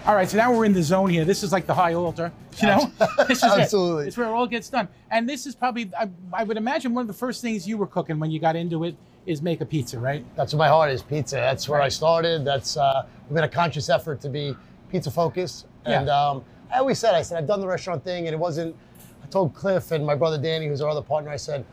All right, so now we're in the zone here. This is like the high altar, you know? This is Absolutely. It's where it all gets done. And this is probably, I would imagine one of the first things you were cooking when you got into it is make a pizza, right? That's what my heart is, pizza. That's where I started. That's been a conscious effort to be pizza focused. And I always said, I've done the restaurant thing, and it wasn't, I told Cliff and my brother Danny, who's our other partner, I said,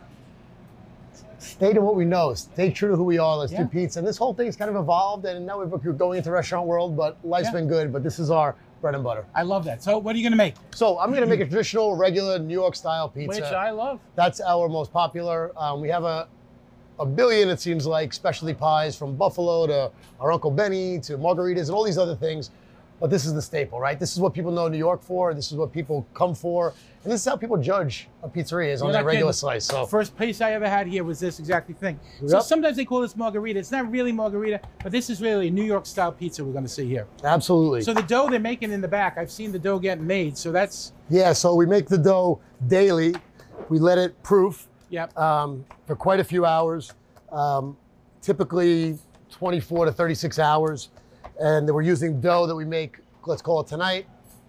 stay to what we know, stay true to who we are, let's do pizza. And this whole thing's kind of evolved, and now we're going into the restaurant world, but life's been good, but this is our bread and butter. I love that. So what are you gonna make? So I'm gonna make a traditional, regular New York style pizza. Which I love. That's our most popular. We have a billion, it seems like, specialty pies, from Buffalo to our Uncle Benny to margaritas and all these other things. But this is the staple, right? This is what people know New York for. This is what people come for. And this is how people judge a pizzeria is on their regular slice. So first place I ever had here was this exact thing. So sometimes they call this margarita. It's not really margarita, but this is really a New York style pizza we're going to see here. Absolutely. So the dough they're making in the back, I've seen the dough getting made. So that's... Yeah, so we make the dough daily. We let it proof for quite a few hours, typically 24 to 36 hours. And then we're using dough that we make, let's call it tonight,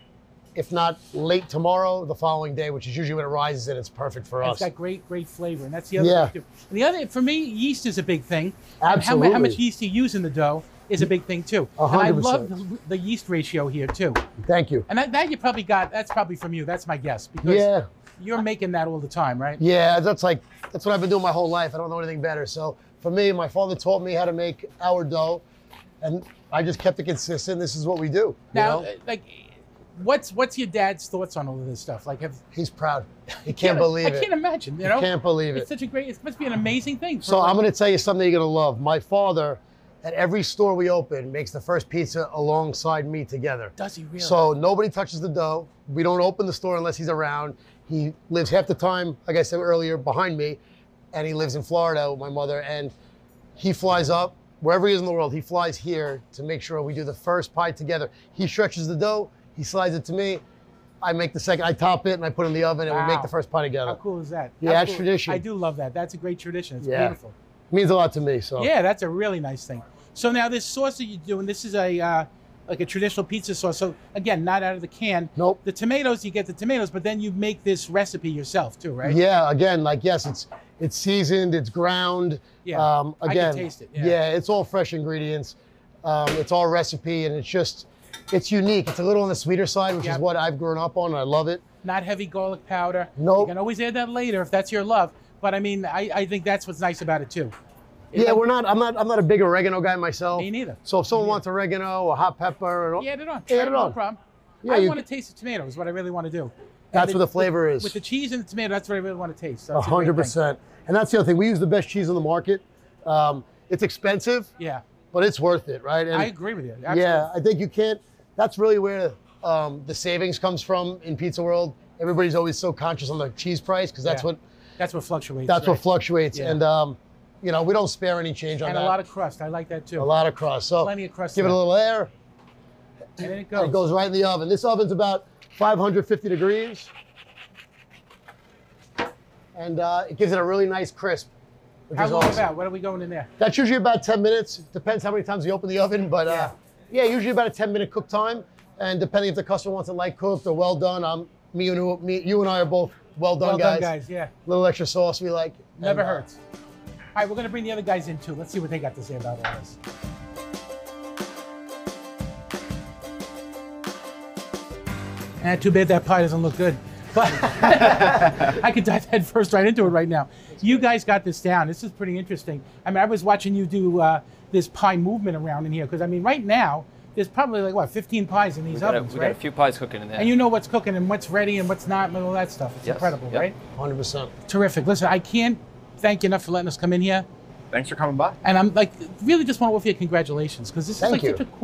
if not late tomorrow, the following day, which is usually when it rises, and it's perfect for us. It's got great flavor, and that's the other thing too. And the other, for me, yeast is a big thing. Absolutely. And how much yeast you use in the dough is a big thing too. 100%. And I love the yeast ratio here too. Thank you. And that you probably got, that's probably from you, that's my guess. Because you're making that all the time, right? Yeah, that's what I've been doing my whole life. I don't know anything better. So for me, my father taught me how to make our dough, and I just kept it consistent. This is what we do. Now, you know? like, what's your dad's thoughts on all of this stuff? Like, he's proud. He can't believe it. I can't imagine. You know, can't believe it. It's such a great. It must be an amazing thing. So I'm going to tell you something you're going to love. My father, at every store we open, makes the first pizza alongside me together. Does he really? So nobody touches the dough. We don't open the store unless he's around. He lives half the time, like I said earlier, behind me, and he lives in Florida with my mother. And he flies up. Wherever he is in the world, he flies here to make sure we do the first pie together. He stretches the dough, he slides it to me, I make the second, I top it, and I put it in the oven, and we make the first pie together. How cool is that? Yeah, that's tradition. I do love that. That's a great tradition. It's beautiful. It means a lot to me. So yeah, that's a really nice thing. So now this sauce that you're doing, this is a like a traditional pizza sauce. So again, not out of the can. Nope. The tomatoes, you get the tomatoes, but then you make this recipe yourself too, right? Yeah, again, like, yes, it's seasoned, it's ground. Yeah, again, I can taste it. Yeah, it's all fresh ingredients. It's all recipe, and it's unique. It's a little on the sweeter side, which is what I've grown up on, and I love it. Not heavy garlic powder. Nope. You can always add that later if that's your love. But I mean, I think that's what's nice about it too. Yeah, I'm not a big oregano guy myself. Me neither. So if someone wants oregano or hot pepper, add it on. Add it on. No problem. Yeah, I want to taste the tomato is what I really want to do. That's what the flavor is. With the cheese and the tomato, that's what I really want to taste. So 100%. And that's the other thing. We use the best cheese on the market. It's expensive. Yeah. But it's worth it, right? And I agree with you. Absolutely. Yeah, I think you can't. That's really where the savings comes from in pizza world. Everybody's always so conscious on the cheese price because that's what fluctuates. That's what fluctuates. Yeah. And you know, we don't spare any change on that. And a lot of crust. I like that too. A lot of crust. So plenty of crust. Give it a little air. And then it goes. It goes right in the oven. This oven's about 550 degrees. And it gives it a really nice crisp. How long about? What are we going in there? That's usually about 10 minutes. Depends how many times you open the oven. But yeah, usually about a 10-minute cook time. And depending if the customer wants it light cooked or well done, you and I are both well done guys. Well done guys, yeah. A little extra sauce we like. Never hurts. All right, we're going to bring the other guys in too. Let's see what they got to say about all this. Too bad that pie doesn't look good. But I could dive head first right into it right now. You guys got this down. This is pretty interesting. I mean, I was watching you do this pie movement around in here because I mean, right now there's probably like what 15 pies in these ovens, we got a few pies cooking in there. And you know what's cooking and what's ready and what's not and all that stuff. It's incredible, right? 100%. Terrific. Listen, I can't thank you enough for letting us come in here. Thanks for coming by. And I'm like, really just want to offer you congratulations because this is like such a cool